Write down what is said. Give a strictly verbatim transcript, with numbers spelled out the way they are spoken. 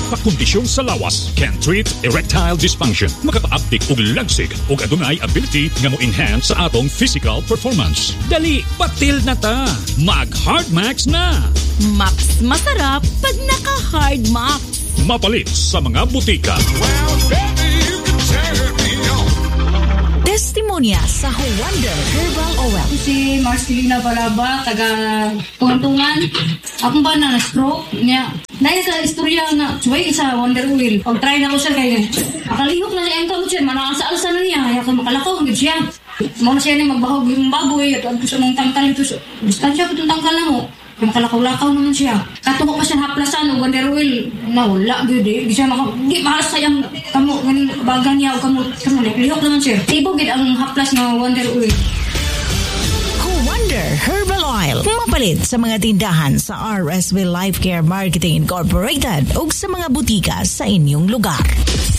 Pakondisyon sa lawas can treat erectile dysfunction. Makaka-uptik og lagsig ug adunay ability nga mo enhance sa atong physical performance. Dali, batil na ta. Mag Hard Max na. Max masarap pag naka-Hard Max. Mapalit sa mga butika. Well, baby, you can turn me on. Testimonya sa Wonder Herbal Oil. Si Marcelina Balaba, taga Tuntungan. Ako ba na na-stroke niya? Dahil sa istorya na, suway sa Wonder Oil. Pag-try na ko siya kaya, makalihok na siya ang kamot siya, manakasa-alsa na niya, kaya makalakaw, hindi siya. Muna siya na magbahog yung baboy, at ang gusto mong tangkal ito, distansya po itong tangkal na mo. Yung makalakaw-lakaw naman siya. Katuko pa siya haplasan o Wonder Oil. Nawala, gud eh. Di siya maka... Di, mahal sayang kamo, ganing bagan niya o kamo. Kamo, lihok naman siya. Tibo, gid ang haplas na Wonder Oil. Wonder Herbal Oil. Mapalit sa mga tindahan sa R S V Life Care Marketing Incorporated o sa mga butika sa inyong lugar.